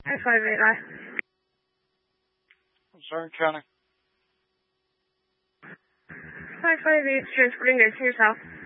558 live. Southern County. 558, transporting guys to your south.